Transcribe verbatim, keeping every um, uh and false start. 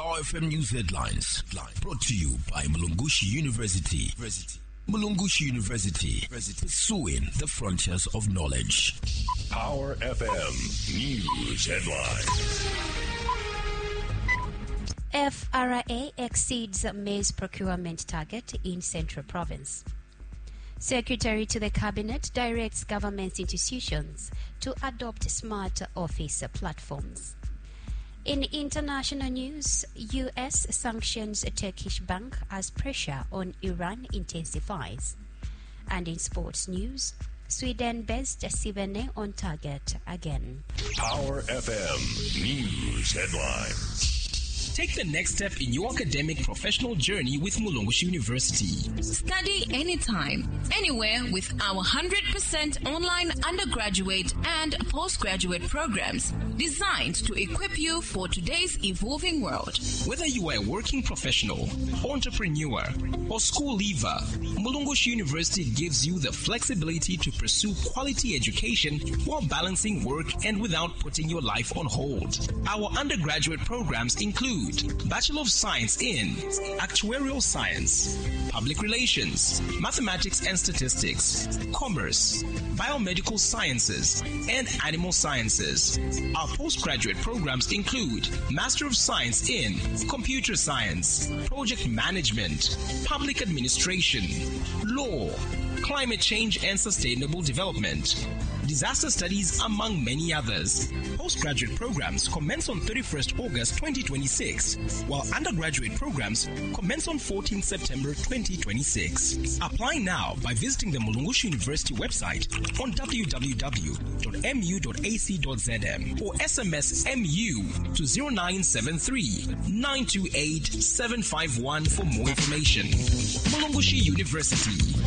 Power F M News Headlines. Brought to you by Mulungushi University. Mulungushi University. Pursuing the frontiers of knowledge. Power F M News Headlines. F R A exceeds maize procurement target in Central Province. Secretary to the Cabinet directs government institutions to adopt smart office platforms. In international news, U S sanctions a Turkish bank as pressure on Iran intensifies. And in sports news, Sweden-based Sivene on target again. Power F M News Headlines. Take the next step in your academic professional journey with Mulungushi University. Study anytime, anywhere with our one hundred percent online undergraduate and postgraduate programs designed to equip you for today's evolving world. Whether you are a working professional, entrepreneur, or school leaver, Mulungushi University gives you the flexibility to pursue quality education while balancing work and without putting your life on hold. Our undergraduate programs include Bachelor of Science in Actuarial Science, Public Relations, Mathematics and Statistics, Commerce, Biomedical Sciences, and Animal Sciences. Our postgraduate programs include Master of Science in Computer Science, Project Management, Public Administration, Law, Climate Change and Sustainable Development, Disaster Studies, among many others. Postgraduate programs commence on thirty-first August twenty twenty-six, while undergraduate programs commence on fourteenth September twenty twenty-six. Apply now by visiting the Mulungushi University website on w w w dot m u dot a c dot z m or S M S M U to zero nine seven three, nine two eight, seven five one for more information. Mulungushi University.